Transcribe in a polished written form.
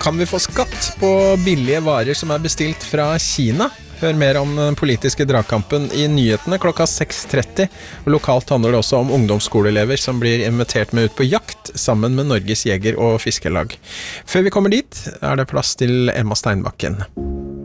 Kan vi få skatt på billige varer som bestilt fra Kina? Hør mer om den politiske dragkampen i nyhetene klokka 6:30. Og lokalt handler det også om ungdomsskoleelever som blir invitert med ut på jakt sammen med Norges Jeger- og Fiskelag. Før vi kommer dit, det plass til Emma Steinbakken.